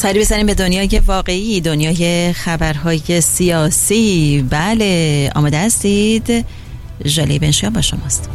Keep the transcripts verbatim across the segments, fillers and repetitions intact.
سری بزنیم به دنیای واقعی، دنیای خبرهای سیاسی. بله، آماده هستید؟ ژاله بنشیان با شماست.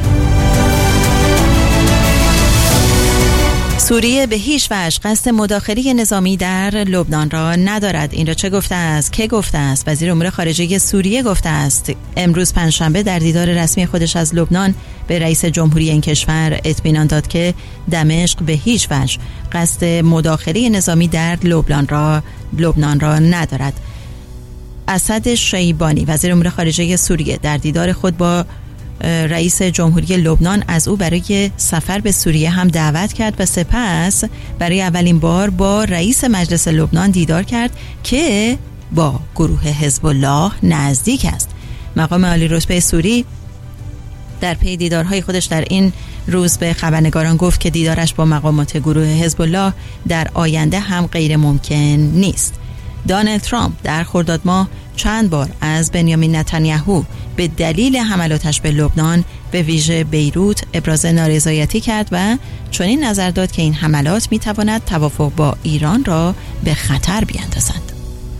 سوریه به هیچ وجه قصد مداخله نظامی در لبنان را ندارد. این را چه گفته است؟ که گفته است؟ وزیر امور خارجه سوریه گفته است. امروز پنجشنبه در دیدار رسمی خودش از لبنان به رئیس جمهوری این کشور اطمینان داد که دمشق به هیچ وجه قصد مداخله نظامی در لبنان را لبنان را ندارد. اسد شیبانی وزیر امور خارجه سوریه در دیدار خود با رئیس جمهوری لبنان از او برای سفر به سوریه هم دعوت کرد و سپس برای اولین بار با رئیس مجلس لبنان دیدار کرد که با گروه حزب الله نزدیک است. مقام عالی رتبه سوری در پی دیدارهای خودش در این روز به خبرنگاران گفت که دیدارش با مقامات گروه حزب الله در آینده هم غیر ممکن نیست. دونالد ترامپ در خرداد ماه چند بار از بنیامین نتانیاهو به دلیل حملاتش به لبنان به ویژه بیروت ابراز نارضایتی کرد و چنین نظر داد که این حملات میتواند توافق با ایران را به خطر بیاندازد.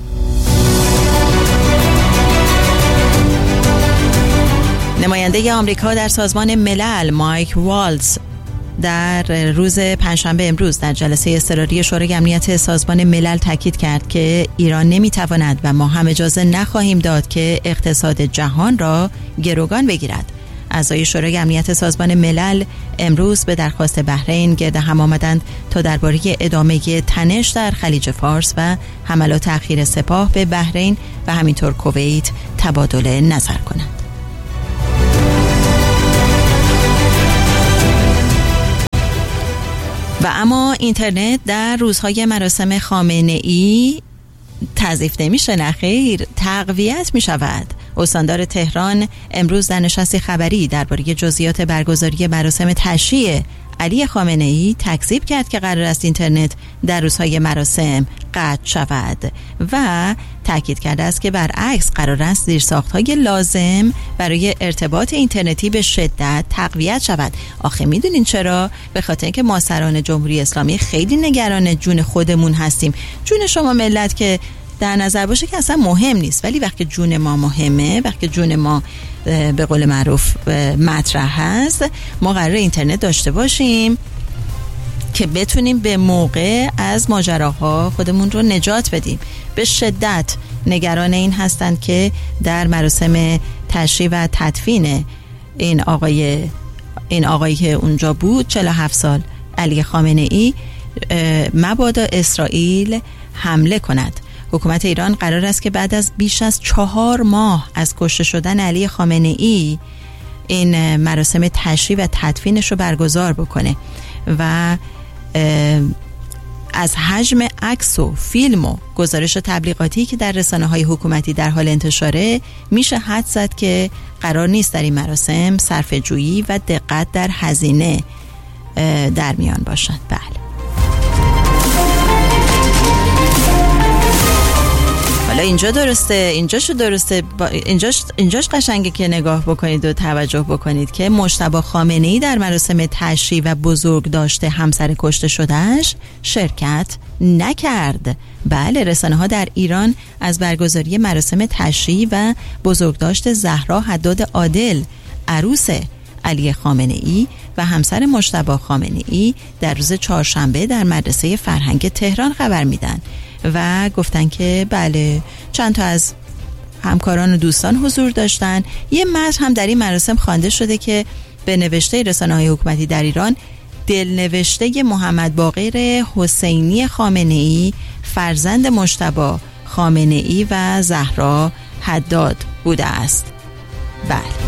نماینده آمریکا در سازمان ملل مایک والتز در روز پنجشنبه امروز در جلسه اضطراری شورای امنیت سازمان ملل تاکید کرد که ایران نمیتواند و ما هم اجازه نخواهیم داد که اقتصاد جهان را گروگان بگیرد. اعضای شورای امنیت سازمان ملل امروز به درخواست بحرین گرد هم آمدند تا درباره ادامه تنش در خلیج فارس و حملات اخیر سپاه به بحرین و همینطور کویت تبادل نظر کنند. و اما اینترنت در روزهای مراسم خامنه‌ای تضعیف نمیشه، نخیر تقویت می شود. استاندار تهران امروز در نشستی خبری درباره جزئیات برگزاری مراسم تشییع علی خامنه‌ای تکذیب کرد که قرار است اینترنت در روزهای مراسم قطع شود و تاکید کرده است که برعکس قرار است زیرساخت‌های لازم برای ارتباط اینترنتی به شدت تقویت شود. آخه میدونین چرا؟ به خاطر اینکه ما سران جمهوری اسلامی خیلی نگران جون خودمون هستیم. جون شما ملت که در نظر باشه که اصلا مهم نیست، ولی وقتی جون ما مهمه، وقتی جون ما به قول معروف مطرح هست، ما قراره اینترنت داشته باشیم که بتونیم به موقع از ماجراها خودمون رو نجات بدیم. به شدت نگران این هستند که در مراسم تشییع و تدفین این آقای این آقایی که اونجا بود چهل و هفت سال علی خامنه‌ای مبادا اسرائیل حمله کند. حکومت ایران قرار است که بعد از بیش از چهار ماه از کشته شدن علی خامنه‌ای این مراسم تشییع و تدفینش رو برگزار بکنه و از حجم عکس و فیلم و گزارش تبلیغاتی که در رسانه‌های حکومتی در حال انتشاره میشه حد زد که قرار نیست در این مراسم صرفه‌جویی و دقت در هزینه در میان باشد. بله. حالا اینجا درسته، اینجاشو درسته، اینجاش اینجاش قشنگه که نگاه بکنید و توجه بکنید که مجتبی خامنه‌ای در مراسم تشییع و بزرگ داشته همسر کشته شدهش شرکت نکرد. بله، رسانه‌ها در ایران از برگزاری مراسم تشییع و بزرگداشت زهرا حداد عادل عروس علی خامنه‌ای و همسر مجتبی خامنه‌ای در روز چهارشنبه در مدرسه فرهنگ تهران خبر میدن و گفتن که بله چند تا از همکاران و دوستان حضور داشتن. یه متن هم در این مراسم خوانده شده که به نوشته رسانه‌های حکومتی در ایران دلنوشته محمد باقر حسینی خامنه‌ای فرزند مجتبی خامنه‌ای و زهرا حداد بوده است. بله.